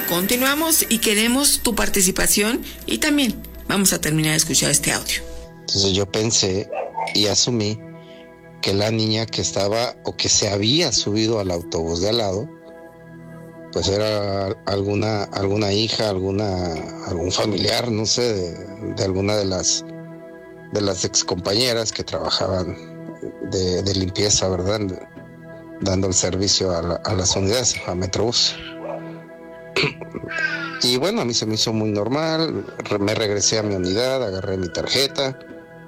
Continuamos y queremos tu participación y también vamos a terminar de escuchar este audio. Entonces yo pensé y asumí que la niña que estaba o que se había subido al autobús de al lado, pues era alguna hija, algún familiar, no sé, de alguna de las excompañeras que trabajaban de limpieza, ¿verdad? Dando el servicio a las unidades, a Metrobús. Y bueno, a mí se me hizo muy normal, me regresé a mi unidad, agarré mi tarjeta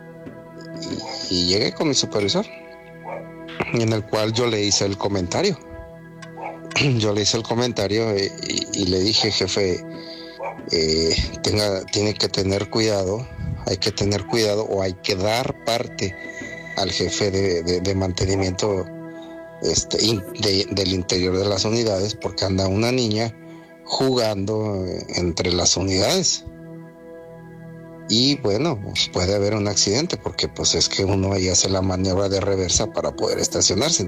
y llegué con mi supervisor, en el cual yo le hice el comentario. Y le dije, jefe, tiene que tener cuidado, hay que tener cuidado o hay que dar parte al jefe de mantenimiento del interior de las unidades, porque anda una niña jugando entre las unidades y bueno, pues puede haber un accidente porque pues es que uno ahí hace la maniobra de reversa para poder estacionarse.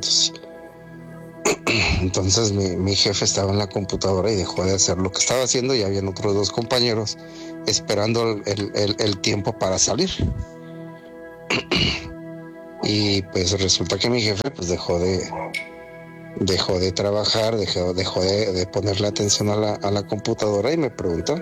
Entonces mi jefe estaba en la computadora y dejó de hacer lo que estaba haciendo y habían otros dos compañeros esperando el tiempo para salir. Y pues resulta que mi jefe pues dejó de trabajar, dejó de ponerle atención a la computadora y me preguntó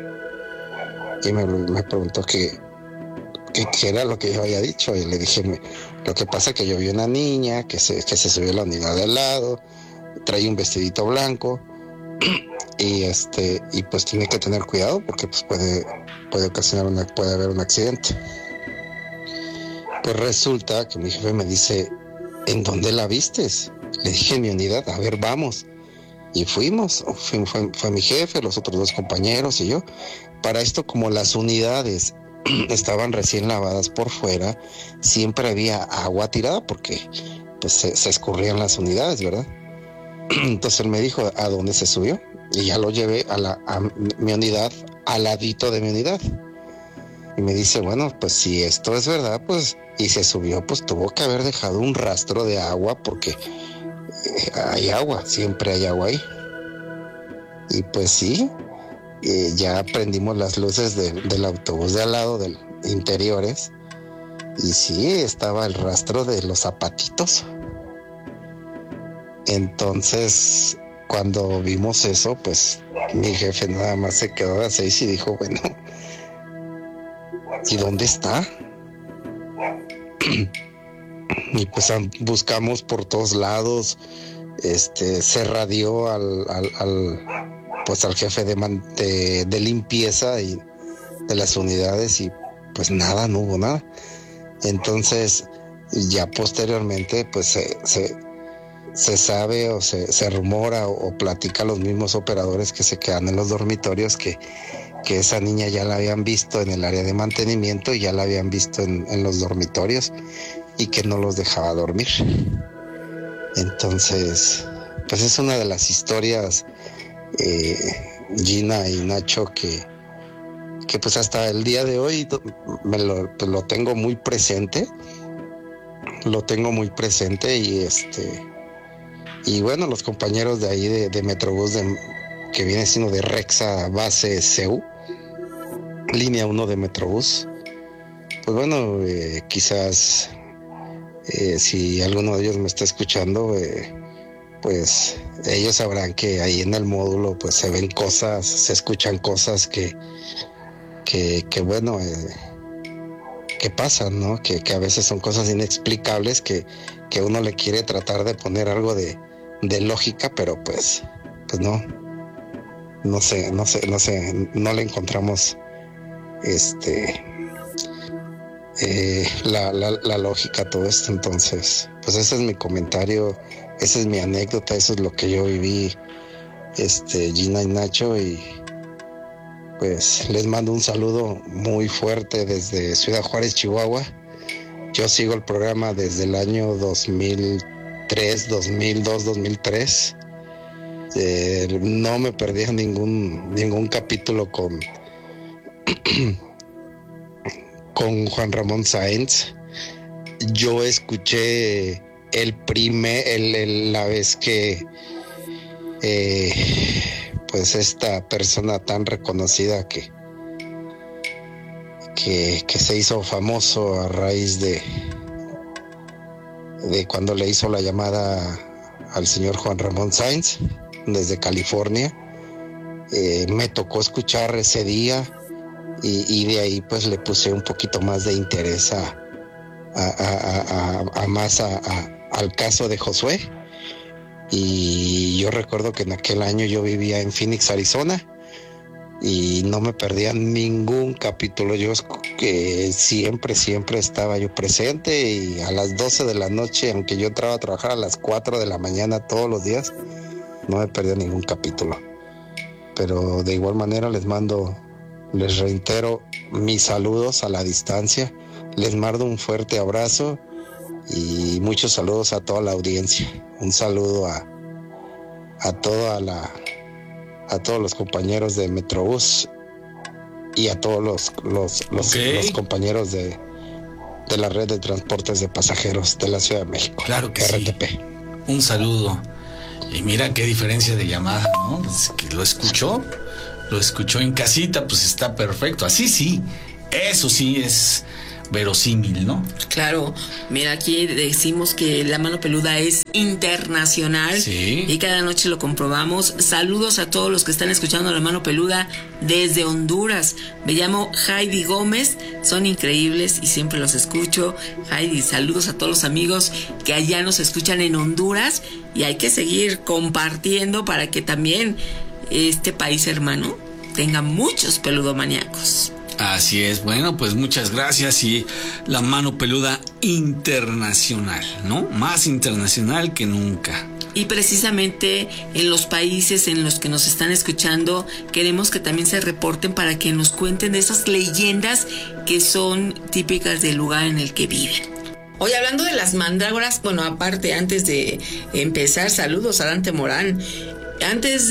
qué era lo que yo había dicho. Y le dije, lo que pasa es que yo vi una niña que se subió a la unidad de al lado, trae un vestidito blanco y pues tiene que tener cuidado porque pues puede haber un accidente. Pues resulta que mi jefe me dice, ¿en dónde la vistes? Le dije, en mi unidad, a ver, vamos. Y fuimos, fue mi jefe, los otros dos compañeros y yo. Para esto, como las unidades estaban recién lavadas por fuera, siempre había agua tirada porque pues se escurrían las unidades, ¿verdad? Entonces él me dijo, ¿a dónde se subió? Y ya lo llevé a mi unidad, al ladito de mi unidad. Y me dice, bueno, pues si esto es verdad, pues, y se subió, pues tuvo que haber dejado un rastro de agua porque hay agua, siempre hay agua ahí. Y pues sí, ya prendimos las luces del autobús de al lado, del interiores, y sí, estaba el rastro de los zapatitos. Entonces, cuando vimos eso, pues mi jefe nada más se quedó a las 6 y dijo, bueno, ¿y dónde está? Y pues buscamos por todos lados, se radió al jefe de limpieza y de las unidades y pues nada, no hubo nada. Entonces ya posteriormente pues se sabe o se rumora o platica a los mismos operadores que se quedan en los dormitorios que esa niña ya la habían visto en el área de mantenimiento y ya la habían visto en los dormitorios y que no los dejaba dormir. Entonces, pues es una de las historias, Gina y Nacho, que pues hasta el día de hoy lo tengo muy presente. Y bueno, los compañeros de ahí de Metrobús, que viene siendo de Rexa Base CEU, línea 1 de Metrobús, pues bueno, quizás si alguno de ellos me está escuchando, pues ellos sabrán que ahí en el módulo pues se ven cosas, se escuchan cosas que bueno, que pasan, ¿no? Que a veces son cosas inexplicables que uno le quiere tratar de poner algo de lógica, pero pues no sé, no le encontramos la lógica a todo esto. Entonces, pues ese es mi comentario, esa es mi anécdota, eso es lo que yo viví, Gina y Nacho, y pues les mando un saludo muy fuerte desde Ciudad Juárez, Chihuahua. Yo sigo el programa desde el año 2003, 2002, 2003. No me perdí ningún capítulo con Juan Ramón Sáenz. Yo escuché la vez que pues esta persona tan reconocida que se hizo famoso a raíz de cuando le hizo la llamada al señor Juan Ramón Sáenz desde California. Me tocó escuchar ese día y de ahí pues le puse un poquito más de interés al caso de Josué. Y yo recuerdo que en aquel año yo vivía en Phoenix, Arizona, y no me perdía ningún capítulo. Yo que siempre estaba yo presente, y a las 12 de la noche, aunque yo entraba a trabajar a las 4 de la mañana todos los días, no me perdía ningún capítulo. Pero de igual manera les reitero mis saludos a la distancia, les mando un fuerte abrazo y muchos saludos a toda la audiencia. Un saludo a todos los compañeros de Metrobús y a todos los compañeros de la red de transportes de pasajeros de la Ciudad de México. Claro que RTP. Sí. Un saludo. Y mira qué diferencia de llamada, ¿no? Pues que lo escuchó en casita, pues está perfecto. Así sí, eso sí es verosímil, ¿no? Claro, mira, aquí decimos que La Mano Peluda es internacional, sí, y cada noche lo comprobamos. Saludos a todos los que están escuchando La Mano Peluda desde Honduras. Me llamo Heidi Gómez, son increíbles y siempre los escucho. Heidi, saludos a todos los amigos que allá nos escuchan en Honduras, y hay que seguir compartiendo para que también este país hermano tenga muchos peludomaníacos. Así es, bueno, pues muchas gracias. Y La Mano Peluda internacional, ¿no? Más internacional que nunca. Y precisamente en los países en los que nos están escuchando, queremos que también se reporten para que nos cuenten de esas leyendas que son típicas del lugar en el que viven. Hoy hablando de las mandrágoras, bueno, aparte, antes de empezar, saludos a Dante Morán. Antes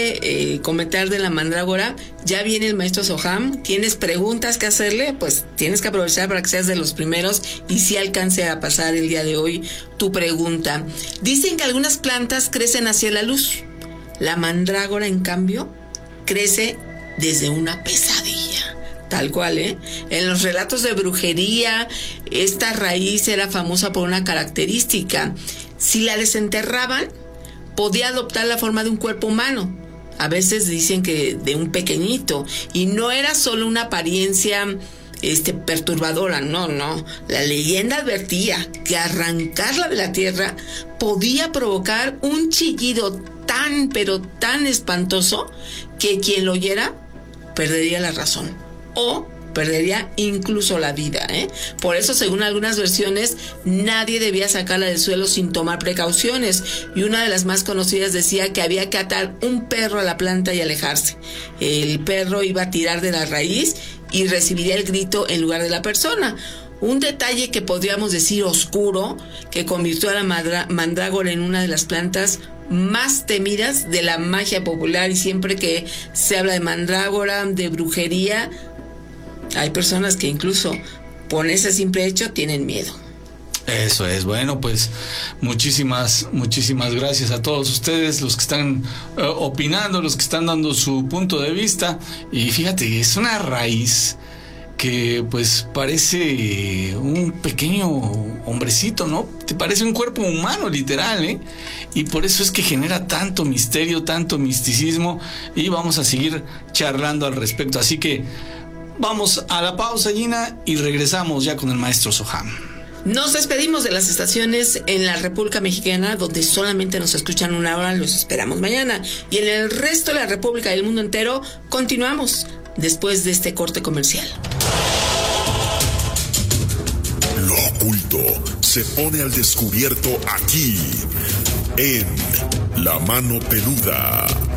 de comentar de la mandrágora, ya viene el maestro Soham. ¿Tienes preguntas que hacerle? Pues tienes que aprovechar para que seas de los primeros y si alcance a pasar el día de hoy tu pregunta. Dicen que algunas plantas crecen hacia la luz. La mandrágora, en cambio, crece desde una pesadilla. Tal cual, ¿eh? En los relatos de brujería, esta raíz era famosa por una característica. Si la desenterraban, podía adoptar la forma de un cuerpo humano. A veces dicen que de un pequeñito. Y no era solo una apariencia perturbadora, no. La leyenda advertía que arrancarla de la tierra podía provocar un chillido tan, pero tan espantoso que quien lo oyera perdería la razón. O perdería incluso la vida, ¿eh? Por eso, según algunas versiones, nadie debía sacarla del suelo sin tomar precauciones, y una de las más conocidas decía que había que atar un perro a la planta y alejarse. El perro iba a tirar de la raíz y recibiría el grito en lugar de la persona. Un detalle que podríamos decir oscuro, que convirtió a la mandrágora en una de las plantas más temidas de la magia popular, y siempre que se habla de mandrágora, de brujería, hay personas que incluso por ese simple hecho tienen miedo. Eso es, bueno, pues muchísimas gracias a todos ustedes, los que están opinando, los que están dando su punto de vista. Y fíjate, es una raíz que pues parece un pequeño hombrecito, ¿no? Te parece un cuerpo humano, literal, ¿eh? Y por eso es que genera tanto misterio, tanto misticismo, y vamos a seguir charlando al respecto. Así que vamos a la pausa, Gina, y regresamos ya con el maestro Soham. Nos despedimos de las estaciones en la República Mexicana, donde solamente nos escuchan una hora. Los esperamos mañana. Y en el resto de la República y del mundo entero, continuamos después de este corte comercial. Lo oculto se pone al descubierto aquí, en La Mano Peluda.